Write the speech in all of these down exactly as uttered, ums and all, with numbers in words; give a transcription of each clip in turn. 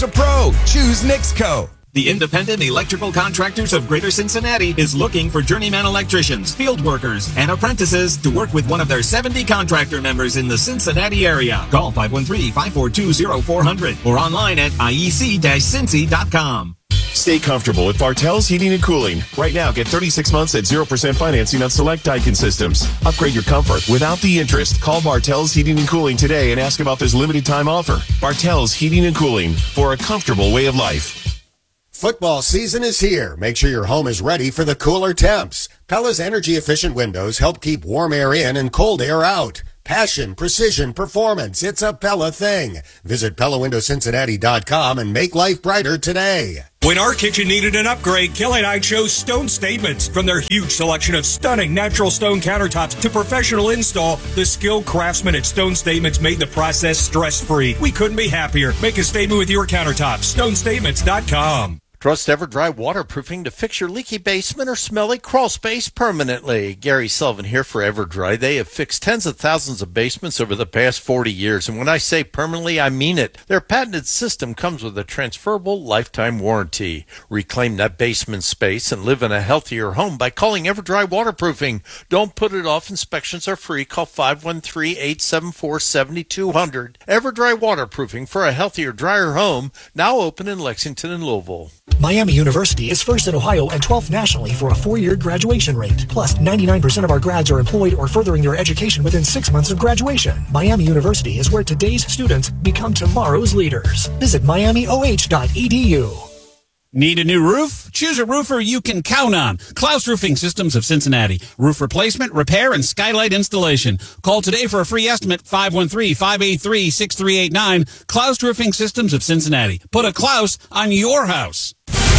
To pro, choose Nixco. The Independent Electrical Contractors of Greater Cincinnati is looking for journeyman electricians, field workers, and apprentices to work with one of their seventy contractor members in the Cincinnati area. Call five one three, five four two, zero four zero zero or online at I E C cincy dot com. Stay comfortable with Bartell's Heating and Cooling. Right now, get thirty-six months at zero percent financing on select Daikin systems. Upgrade your comfort without the interest. Call Bartell's Heating and Cooling today and ask about this limited time offer. Bartell's Heating and Cooling, for a comfortable way of life. Football season is here. Make sure your home is ready for the cooler temps. Pella's energy-efficient windows help keep warm air in and cold air out. Passion, precision, performance. It's a Pella thing. Visit Pella Window Cincinnati dot com and make life brighter today. When our kitchen needed an upgrade, Kelly Knight chose Stone Statements. From their huge selection of stunning natural stone countertops to professional install, the skilled craftsmen at Stone Statements made the process stress-free. We couldn't be happier. Make a statement with your countertops. Stone Statements dot com. Trust EverDry waterproofing to fix your leaky basement or smelly crawl space permanently. Gary Sullivan here for EverDry. They have fixed tens of thousands of basements over the past forty years. And when I say permanently, I mean it. Their patented system comes with a transferable lifetime warranty. Reclaim that basement space and live in a healthier home by calling EverDry Waterproofing. Don't put it off. Inspections are free. Call five one three, eight seven four, seven two zero zero. EverDry Waterproofing for a healthier, drier home. Now open in Lexington and Louisville. Miami University is first in Ohio and twelfth nationally for a four-year graduation rate. Plus, ninety-nine percent of our grads are employed or furthering their education within six months of graduation. Miami University is where today's students become tomorrow's leaders. Visit miami o h dot e d u. Need a new roof? Choose a roofer you can count on. Klaus Roofing Systems of Cincinnati. Roof replacement, repair, and skylight installation. Call today for a free estimate, five one three, five eight three, six three eight nine. Klaus Roofing Systems of Cincinnati. Put a Klaus on your house.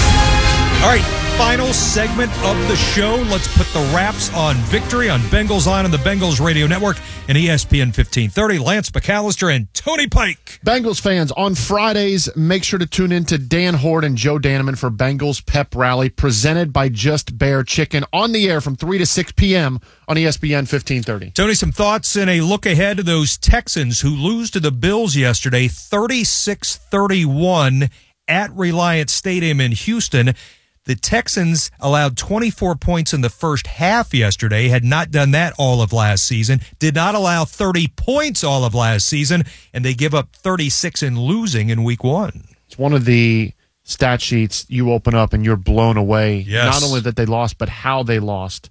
All right, final segment of the show. Let's put the wraps on victory on Bengals Line on the Bengals Radio Network and E S P N fifteen thirty. Lance McAllister and Tony Pike. Bengals fans, on Fridays, make sure to tune in to Dan Horde and Joe Danneman for Bengals Pep Rally, presented by Just Bear Chicken, on the air from three to six p.m. on E S P N fifteen thirty. Tony, some thoughts and a look ahead to those Texans who lose to the Bills yesterday, thirty-six thirty-one at Reliant Stadium in Houston. The Texans allowed twenty-four points in the first half yesterday, had not done that all of last season, did not allow thirty points all of last season, and they give up thirty-six in losing in week one. It's one of the stat sheets you open up and you're blown away. Yes. Not only that they lost, but how they lost.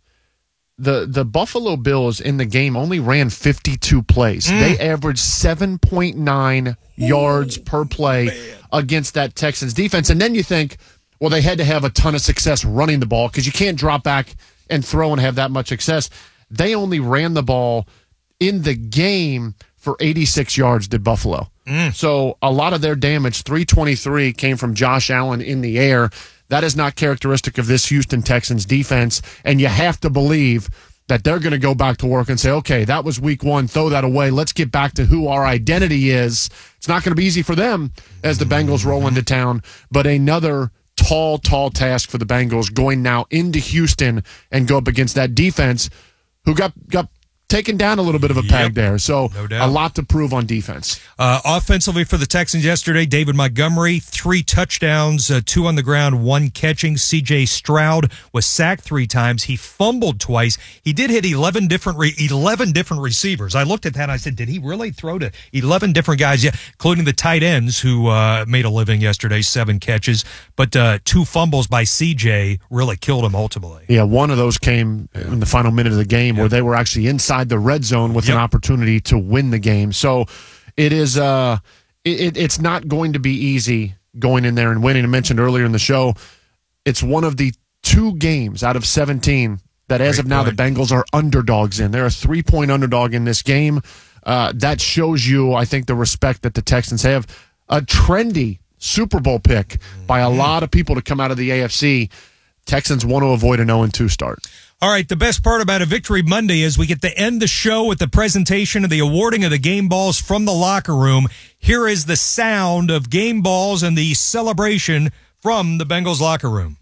The the Buffalo Bills in the game only ran fifty-two plays. Mm. They averaged seven point nine yards Ooh, per play man. against that Texans defense. And then you think, well, they had to have a ton of success running the ball because you can't drop back and throw and have that much success. They only ran the ball in the game for eighty-six yards, did Buffalo. Mm. So a lot of their damage, three twenty-three, came from Josh Allen in the air. That is not characteristic of this Houston Texans defense, and you have to believe that they're going to go back to work and say, okay, that was week one, throw that away. Let's get back to who our identity is. It's not going to be easy for them as the Bengals roll into town, but another tall, tall task for the Bengals going now into Houston and go up against that defense who got got taken down a little bit of a peg yep. there. So no a lot to prove on defense. Uh, offensively for the Texans yesterday, David Montgomery, three touchdowns, uh, two on the ground, one catching. C J Stroud was sacked three times. He fumbled twice. He did hit eleven different re- eleven different receivers. I looked at that and I said, did he really throw to eleven different guys? Yeah, including the tight ends who uh, made a living yesterday, seven catches. But uh, two fumbles by C J really killed him ultimately. Yeah, one of those came in the final minute of the game yeah. where they were actually inside the red zone with yep. an opportunity to win the game. So it is uh it, it's not going to be easy going in there and winning. I mentioned earlier in the show, it's one of the two games out of seventeen that as Great of now point. the Bengals are underdogs in. They're a three-point underdog in this game. Uh, that shows you, I think, the respect that the Texans have. A trendy Super Bowl pick mm-hmm. by a lot of people to come out of the A F C. Texans want to avoid an oh and two start. All right, the best part about a Victory Monday is we get to end the show with the presentation of the awarding of the game balls from the locker room. Here is the sound of game balls and the celebration from the Bengals locker room.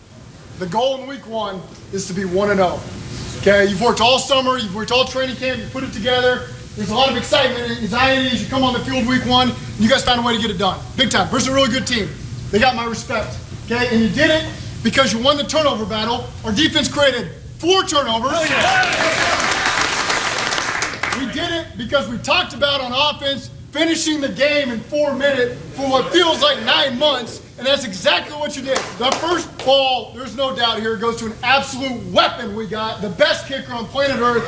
The goal in week one is to be one and oh. Okay, you've worked all summer, you've worked all training camp, you put it together. There's a lot of excitement and anxiety as you come on the field week one, and you guys found a way to get it done. Big time. Versus a really good team. They got my respect. Okay? And you did it because you won the turnover battle. Our defense created four turnovers. Oh, yeah. We did it because we talked about on offense finishing the game in four minutes for what feels like nine months, and that's exactly what you did. The first ball, there's no doubt here, goes to an absolute weapon we got, the best kicker on planet Earth.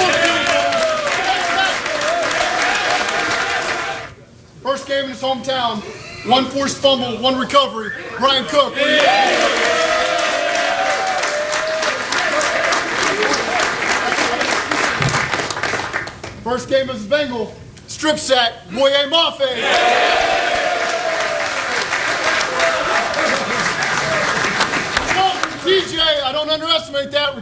First game in his hometown, one forced fumble, one recovery. Brian Cook. First game as a Bengal, strip sack, Boye Mafe. T J, I don't underestimate that.